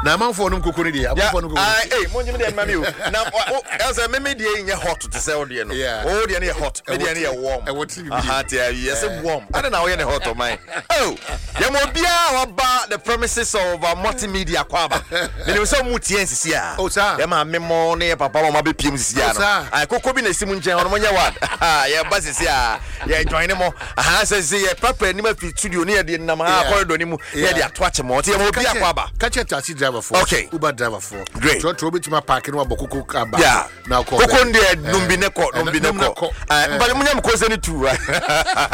Na man for no kokori dey. Abofo no kokori. Hey, mo nyim dey mami o. Na as me dey in hot to say o dey no. O dey na hot. Me dey na warm. Aha, yes, warm. I don't know where the hot of mine. Oh, ya mo bia oba the premises of multimedia kwaba. Me so mutie nsisi a. Oh sir. Ya ma memo na papa mama be piem sisi a no. Ai kokko bi na simu nchen ono mo nya wad. Ya ba sisi a. Ya join mo. Aha sisi ya papa ni ma fi studio ni ya de nam ha corridor ni mu. Ya de ato ache mo. Ya mo bia kwaba. Catch a taxi driver for. Okay. Uber driver for. Great. So bit ma park no abokoko kaba. Yeah. Now call. Kokko ndi numbi ne ko. Mbale munya mkoze ni tu.